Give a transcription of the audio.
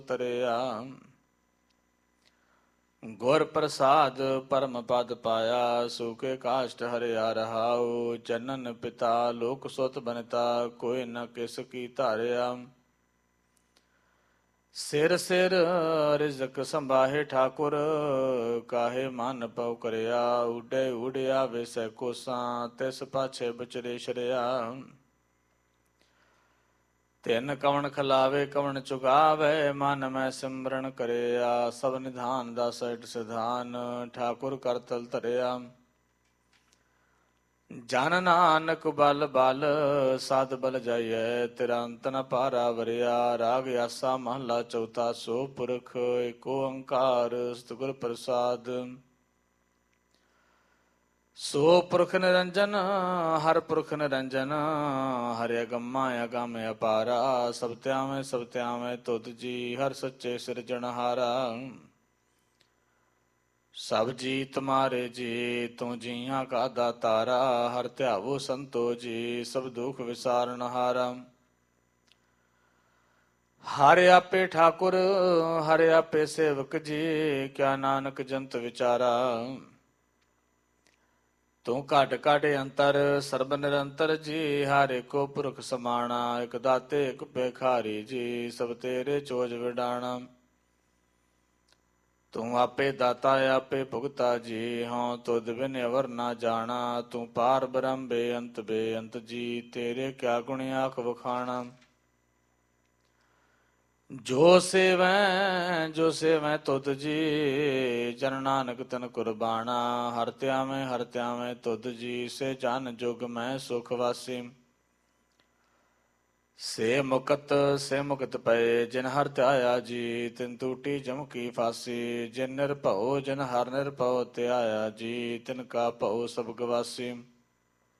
ਤਰਿਆ। ਗੁਰ ਪ੍ਰਸਾਦ ਪਰਮ ਪਦ ਪਾਇਆ, ਸੂਕੇ ਕਾਸ਼ਟ ਹਰਿਆ ਰਹਾਉ। ਚੰਨਨ ਪਿਤਾ ਲੋਕ ਸੁਤ ਬਨਤਾ, ਕੋਈ ਨ ਕਿਸ ਕੀ ਧਾਰਿਆ। ਸਿਰ ਸਿਰ ਰਿਜ਼ਕ ਸੰਭਾਹੇ ਠਾਕੁਰ, ਕਾਹੇ ਮਨ ਪਉ ਕਰਿਆ। ਉਡੇ ਉਡਿਆ ਵਿਸੈ ਕੋਸਾਂ, ਤਿਸ ਪਾਛੇ ਬਚਰੇ ਸ਼ਰਿਆ। ਤਿੰਨ ਕਵਣ ਖਲਾਵੇ ਕਵਣ ਚੁਗਾਵੇ, ਮਨ ਮੈਂ ਸਿਮਰਨ ਕਰਿਆ। ਸਭ ਨਿਧਾਨ ਦਾ ਸਹਿਟ ਸਿਧਾਨ, ਠਾਕੁਰ ਕਰ ਤਲ ਧਰਿਆ। ਜਨ ਨਾਨਕ ਬਲ ਬਲ ਸਦ ਬਲ ਜਾਈਐ, ਤੇਰਾ ਅੰਤ ਨ ਪਾਰਾ ਵਰਿਆ। ਰਾਗ ਆਸਾ ਮਹਲਾ ਚੌਥਾ। ਸੋ ਪੁਰਖ ਏਕ ਓੰਕਾਰ ਸਤਿਗੁਰ ਪ੍ਰਸਾਦ। ਸੋ ਪੁਰਖ ਨਿਰੰਜਨ ਹਰ ਪੁਰਖ ਨਿਰੰਜਨ, ਹਰਿ ਅਗੰਮਾ ਅਗੰਮ ਅਪਾਰਾ। ਸਭ ਧਿਆਵੇਂ ਤੁਧ ਜੀ, ਹਰ ਸੱਚੇ ਸਿਰਜਣਹਾਰਾ। ਸਭ ਜੀ ਤੁਮਾਰੇ ਜੀ, ਤੂੰ ਜੀਆਂ ਕਾ ਦਾਤਾਰਾ। ਹਰ ਧਿਆਵੋ ਸੰਤੋ ਜੀ, ਸਭ ਦੁਖ ਵਿਸਾਰਨ ਹਾਰਾ। ਹਰਿ ਆਪੇ ਠਾਕੁਰ ਹਰਿ ਆਪੇ ਸੇਵਕ ਜੀ, ਕਿਆ ਨਾਨਕ ਜੰਤ ਵਿਚਾਰਾ। ਤੂੰ ਘਟ ਘਟ ਅੰਤਰ ਸਰਬ ਨਿਰੰਤਰ ਜੀ, ਹਰ ਏਕੋ ਪੁਰਖ ਸਮਾਣਾ। ਇਕ ਦਾਤੇ ਇਕ ਭੇਖਾਰੀ ਜੀ, ਸਭ ਤੇਰੇ ਚੋਜ ਵਿਡਾਣਾ। ਤੂੰ ਆਪੇ ਦਾਤਾ ਆਪੇ ਭੁਗਤਾ ਜੀ, ਹਉ ਤੁਧ ਬਿਨ ਅਵਰ ਨਾ ਜਾਣਾ। ਤੂੰ ਪਾਰ ਬ੍ਰਹਮ ਬੇਅੰਤ ਬੇਅੰਤ ਜੀ, ਤੇਰੇ ਕਿਆ ਗੁਣ ਆਖ ਵਖਾਣਾ। ਜੋ ਸੇਵੈ ਤੁਧ ਜੀ, ਜਨ ਨਾਨਕ ਤਨ ਕੁਰਬਾਣਾ। ਹਰ ਧਿਆਵੇਂ ਤੁਧ ਜੀ, ਸੇ ਜਨ ਜੁਗ ਮੈਂ ਸੁਖ ਵਾਸੀ। ਸੇ ਮੁਕਤ ਪਏ ਜਿਨ ਹਰ ਧਿਆਇਆ ਜੀ, ਤਿਨ ਟੂਟੀ ਜਮ ਕੀ ਫਾਸੀ। ਜਿਨ ਨਿਰਭਉ ਜਿਨ ਹਰ ਨਿਰਭਉ ਧਿਆਇਆ ਜੀ, ਤਿਨ ਕਾ ਭਉ ਸਭ ਗਵਾਸੀ।